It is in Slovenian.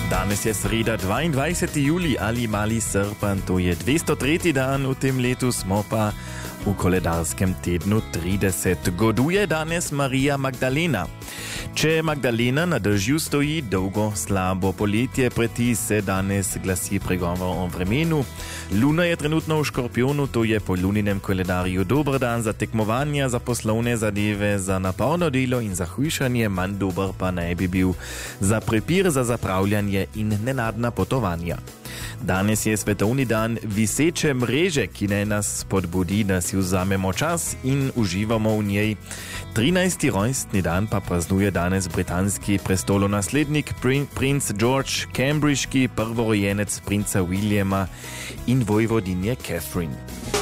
Danes je sreda 22. juli ali mali srpan, to je 203. dan v tem letu, smo pa v koledarskem tednu 30. Goduje danes Marija Magdalena. Če Magdalena na dežju stoji, dolgo slabo poletje preti, se danes glasi pregovor o vremenu. Luna je trenutno v Škorpionu, to je po luninem koledarju dober dan za tekmovanja, za poslovne zadeve, za naporno delo in za hujšanje, manj dober pa naj bi bil za prepir, za zapravljanje in nenadna potovanja. Danes je svetovni dan viseče mreže, ki naj nas spodbudi, da si vzamemo čas in uživamo v njej. 13. rojstni dan pa praznuje danes britanski prestolonaslednik princ George, cambridgeški prvorojenec princa Williama in vojvodinje Catherine.